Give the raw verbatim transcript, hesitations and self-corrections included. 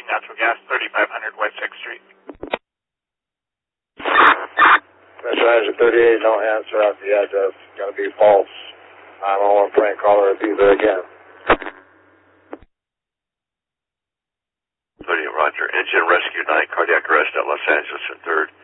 Rescue Natural Gas, thirty-five hundred West sixth Street. Commissioner thirty-eight, don't answer out the address. It's going to be false. nine one one prank caller, be there again. thirty, Roger. Engine rescue nine, cardiac arrest at Los Angeles and third.